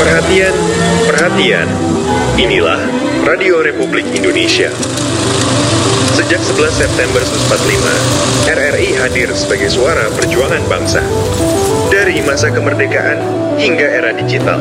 Perhatian, perhatian. Inilah Radio Republik Indonesia. Sejak 11 September 1945, RRI hadir sebagai suara perjuangan bangsa. Dari masa kemerdekaan hingga era digital.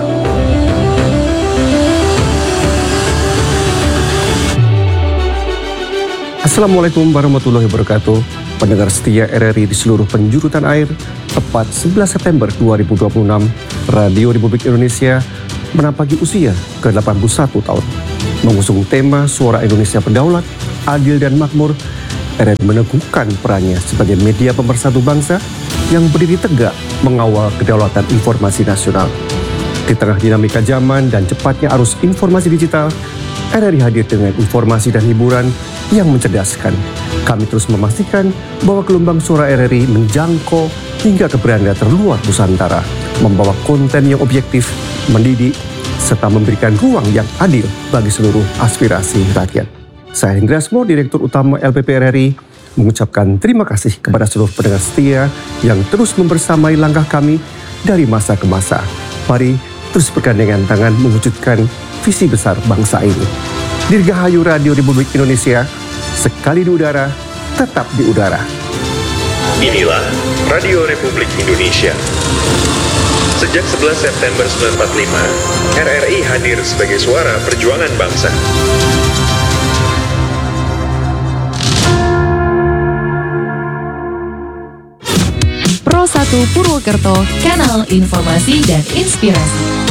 Assalamualaikum warahmatullahi wabarakatuh. Pendengar setia RRI di seluruh penjuru tanah air, tepat 11 September 2026, Radio Republik Indonesia menampaki usia ke-81 tahun. Mengusung tema Suara Indonesia Berdaulat, Adil dan Makmur, RRI meneguhkan perannya sebagai media pemersatu bangsa yang berdiri tegak mengawal kedaulatan informasi nasional. Di tengah dinamika zaman dan cepatnya arus informasi digital, RRI hadir dengan informasi dan hiburan yang mencerdaskan. Kami terus memastikan bahwa gelombang suara RRI menjangkau hingga ke beranda terluar Nusantara, membawa konten yang objektif, mendidik, serta memberikan ruang yang adil bagi seluruh aspirasi rakyat. Saya Hendra Asmo, Direktur Utama LPP RRI, mengucapkan terima kasih kepada seluruh pendengar setia yang terus membersamai langkah kami dari masa ke masa. Mari terus bergandengan tangan mewujudkan visi besar bangsa ini. Dirgahayu Radio Republik Indonesia, sekali di udara, tetap di udara. Inilah Radio Republik Indonesia. Sejak 11 September 1945, RRI hadir sebagai suara perjuangan bangsa. Pro 1 Purwokerto, kanal informasi dan inspirasi.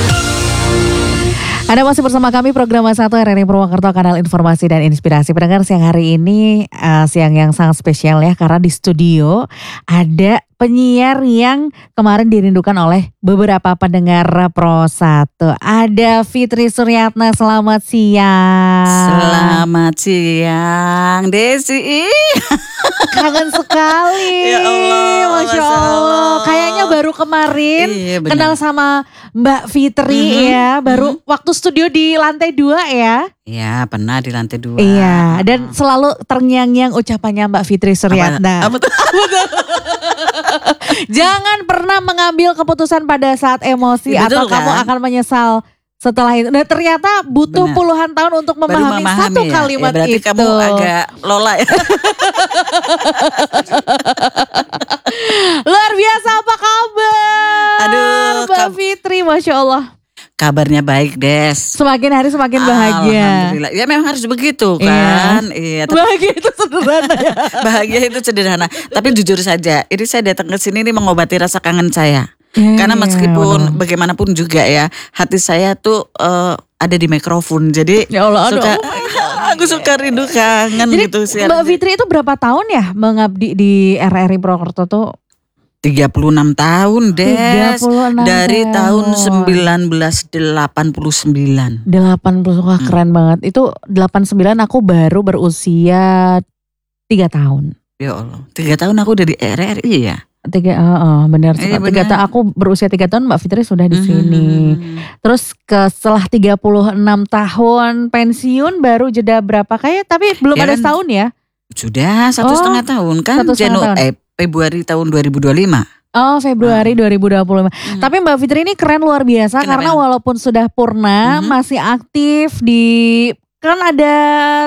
Anda masih bersama kami program 1 RRI Purwokerto, kanal informasi dan inspirasi. Pendengar, siang hari ini siang yang sangat spesial ya, karena di studio ada penyiar yang kemarin dirindukan oleh beberapa pendengar Pro 1. Ada Fitri Suryatna, selamat siang. Selamat siang, Desi. Kangen sekali. Ya Allah, Masya Allah. Kayaknya baru kemarin kenal sama Mbak Fitri ya, baru waktu studio di lantai 2 ya. Iya, pernah di lantai 2. Iya, dan selalu terngiang-ngiang ucapannya Mbak Fitri Suryatna. Apa tuh? Jangan pernah mengambil keputusan pada saat emosi, ya, atau kamu akan menyesal setelah itu. Dan ternyata butuh puluhan tahun untuk memahami satu kalimat ya, berarti itu. Kamu agak lola ya. Luar biasa, apa kabar? Aduh, Mbak Fitri, Masya Allah. Kabarnya baik, Des. Semakin hari semakin bahagia. Alhamdulillah. Ya memang harus begitu kan. Iya. Bahagia itu sederhana ya. Bahagia itu sederhana. Tapi jujur saja, ini saya datang ke sini ini mengobati rasa kangen saya. Karena meskipun bagaimanapun juga ya, hati saya tuh ada di mikrofon. Jadi ya Allah, aku suka rindu kangen. Jadi, gitu sih. Mbak Fitri itu berapa tahun ya mengabdi di RRI Purwokerto tuh? 36 tahun, Des. 36 dari tahun 1989. 1989. 80, wah keren banget. Itu 89 aku baru berusia 3 tahun. Ya Allah, 3 tahun aku udah di RRI ya. Benar. 3 tahun aku berusia 3 tahun, Mbak Fitri sudah di sini. Terus setelah 36 tahun pensiun baru jeda berapa kayak, tapi belum ada setahun ya? Sudah 1,5 tahun kan. Februari tahun 2025. Oh, Februari 2025. Tapi Mbak Fitri ini keren luar biasa. Kenapa? Karena walaupun sudah purna masih aktif di, kan ada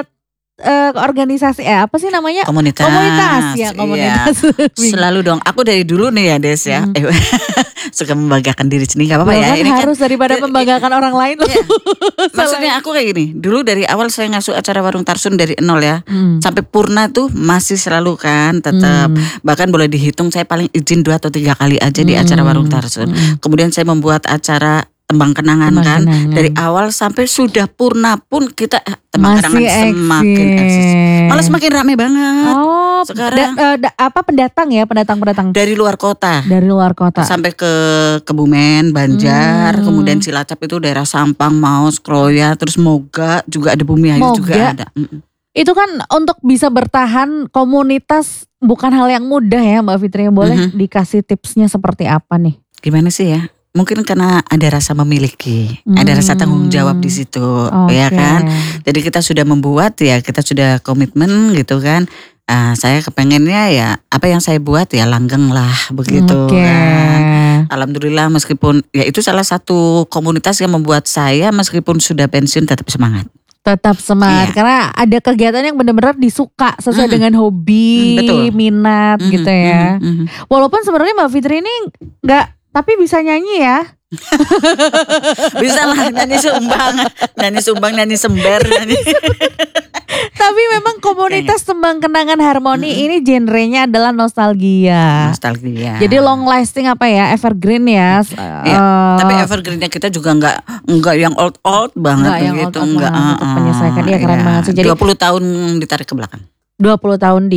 organisasi apa sih namanya? Komunitas ya, komunitas. Iya. Selalu dong. Aku dari dulu nih ya, Des ya. Suka membanggakan diri sendiri, gak apa-apa ya. Kan ini harus kan, daripada membanggakan orang lain. Iya. Maksudnya aku kayak gini. Dulu dari awal saya ngasuh acara Warung Tarsun dari nol ya. Sampai purna tuh masih selalu kan tetap. Bahkan boleh dihitung saya paling izin 2 atau 3 kali aja di acara Warung Tarsun. Kemudian saya membuat acara Tembang Kenangan kan. Dari awal sampai sudah purna pun kita Tembang Kenangan semakin eksis. Malah semakin rame banget. Oh, sekarang pendatang ya, pendatang dari luar kota. Dari luar kota. Sampai ke Kebumen, Banjar, kemudian Cilacap itu daerah Sampang, Maus, Kroya, terus Moga juga ada, Bumiayu juga ada. Itu kan untuk bisa bertahan komunitas bukan hal yang mudah ya Mbak Fitri. Boleh dikasih tipsnya seperti apa nih? Gimana sih ya? Mungkin karena ada rasa memiliki, ada rasa tanggung jawab di situ, ya kan. Jadi kita sudah membuat ya, kita sudah komitmen gitu kan. Saya kepengennya ya apa yang saya buat ya langgeng lah begitu kan. Alhamdulillah meskipun ya itu salah satu komunitas yang membuat saya meskipun sudah pensiun tetap semangat. Tetap semangat karena ada kegiatan yang benar-benar disuka sesuai dengan hobi, betul. minat gitu ya. Walaupun sebenarnya Mbak Fitri ini enggak, tapi bisa nyanyi ya. Bisa lah nyanyi sumbang, nyanyi sember, nyanyi. Tapi memang komunitas tembang kenangan harmoni ini genrenya adalah nostalgia. Nostalgia. Jadi long lasting apa ya, evergreen ya. Tapi evergreennya kita juga enggak yang old banget Enggak yang gitu, old banget, tetap menyesuaikan. Iya keren banget sih. Jadi 20 tahun ditarik ke belakang. 20 tahun di